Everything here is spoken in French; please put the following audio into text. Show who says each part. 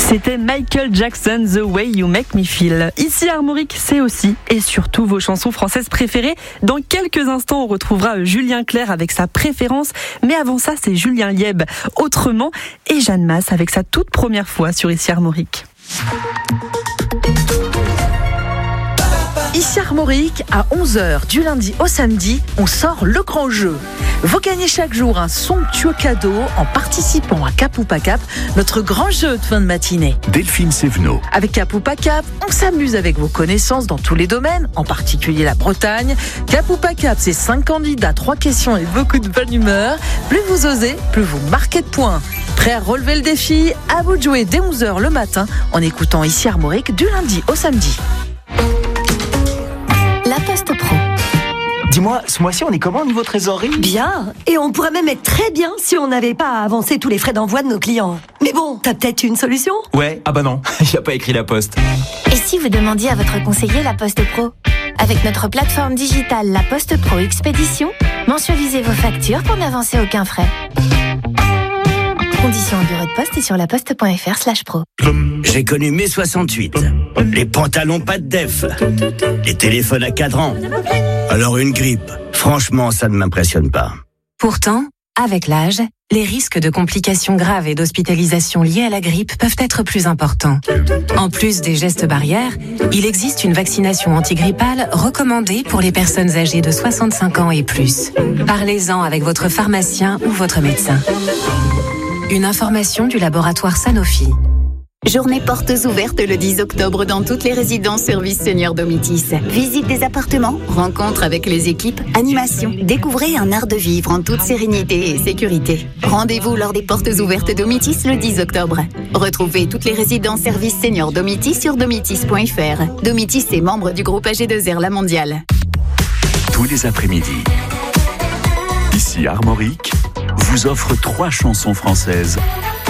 Speaker 1: C'était Michael Jackson, The Way You Make Me Feel. Ici Armorique, c'est aussi et surtout vos chansons françaises préférées. Dans quelques instants, on retrouvera Julien Clerc avec sa préférence. Mais avant ça, c'est Julien Lieb, autrement, et Jeanne Masse avec sa toute première fois sur Ici Armorique.
Speaker 2: Ici Armorique, à 11h du lundi au samedi, on sort le grand jeu. Vous gagnez chaque jour un somptueux cadeau en participant à Cap ou pas Cap, notre grand jeu de fin de matinée.
Speaker 3: Delphine Sévenot.
Speaker 2: Avec Cap ou pas Cap, on s'amuse avec vos connaissances dans tous les domaines, en particulier la Bretagne. Cap ou pas Cap, c'est 5 candidats, 3 questions et beaucoup de bonne humeur. Plus vous osez, plus vous marquez de points. Prêt à relever le défi? À vous de jouer dès 11h le matin en écoutant Ici Armorique du lundi au samedi.
Speaker 4: La Poste Pro.
Speaker 5: Dis-moi, ce mois-ci, on est comment au niveau trésorerie?
Speaker 6: Bien, et on pourrait même être très bien si on n'avait pas à avancer tous les frais d'envoi de nos clients. Mais bon, t'as peut-être une solution?
Speaker 5: Ouais, ah bah non, il a pas écrit la Poste.
Speaker 4: Et si vous demandiez à votre conseiller La Poste Pro? Avec notre plateforme digitale La Poste Pro Expédition, mensualisez vos factures pour n'avancer aucun frais. Conditions au bureau de poste et sur laposte.fr/pro.
Speaker 7: J'ai connu mai 68. Les pantalons pas de def. Les téléphones à cadran. Alors une grippe, franchement, ça ne m'impressionne pas.
Speaker 8: Pourtant, avec l'âge, les risques de complications graves et d'hospitalisation liées à la grippe peuvent être plus importants. En plus des gestes barrières, il existe une vaccination antigrippale recommandée pour les personnes âgées de 65 ans et plus. Parlez-en avec votre pharmacien ou votre médecin. Une information du laboratoire Sanofi.
Speaker 9: Journée portes ouvertes le 10 octobre dans toutes les résidences services seniors Domitis. Visite des appartements, rencontres avec les équipes, animation. Découvrez un art de vivre en toute sérénité et sécurité. Rendez-vous lors des portes ouvertes Domitis le 10 octobre. Retrouvez toutes les résidences services seniors Domitis sur domitis.fr. Domitis est membre du groupe AG2R La Mondiale.
Speaker 3: Tous les après-midi, Ici Armorique vous offre 3 chansons françaises